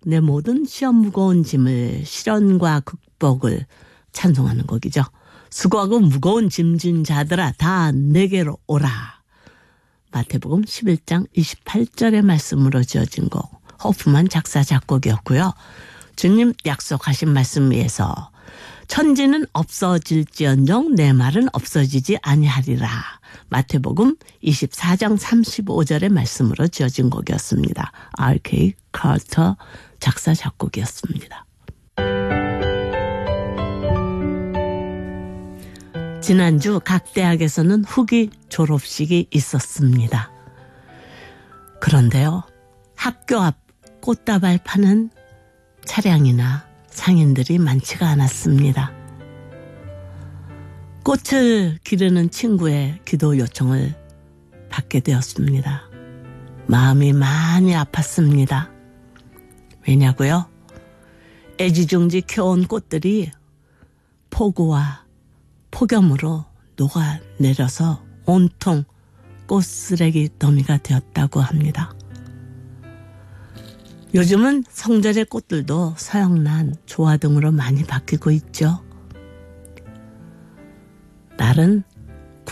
내 모든 시험 무거운 짐을 시련과 극복을 찬송하는 곡이죠. 수고하고 무거운 짐진 자들아 다 내게로 오라. 마태복음 11장 28절의 말씀으로 지어진 곡. 호프만 작사 작곡이었고요. 주님 약속하신 말씀 위에서 천지는 없어질지언정 내 말은 없어지지 아니하리라. 마태복음 24장 35절의 말씀으로 지어진 곡이었습니다. R.K. 카터 작사 작곡이었습니다. 지난주 각 대학에서는 후기 졸업식이 있었습니다. 그런데요, 학교 앞 꽃다발 파는 차량이나 상인들이 많지가 않았습니다. 꽃을 기르는 친구의 기도 요청을 받게 되었습니다. 마음이 많이 아팠습니다. 왜냐고요? 애지중지 키워온 꽃들이 폭우와 폭염으로 녹아내려서 온통 꽃쓰레기 더미가 되었다고 합니다. 요즘은 성절의 꽃들도 서양란, 조화 등으로 많이 바뀌고 있죠. 날은